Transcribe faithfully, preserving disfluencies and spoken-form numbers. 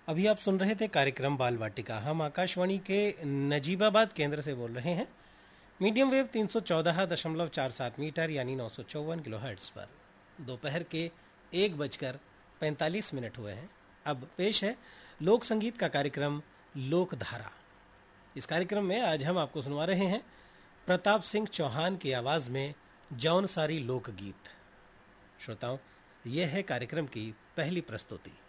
अभी आप सुन रहे थे कार्यक्रम बाल वाटिका। हम आकाशवाणी के नजीबाबाद केंद्र से बोल रहे हैं। मीडियम वेव तीन सौ चौदह दशमलव चार सात मीटर यानी नौ सौ चौवन किलो हर्ट्ज पर दोपहर के एक बजकर पैंतालीस मिनट हुए हैं। अब पेश है लोक संगीत का कार्यक्रम लोकधारा। इस कार्यक्रम में आज हम आपको सुनवा रहे हैं प्रताप सिंह चौहान की आवाज में जौनसारी लोकगीत। श्रोताओं, यह है कार्यक्रम की पहली प्रस्तुति।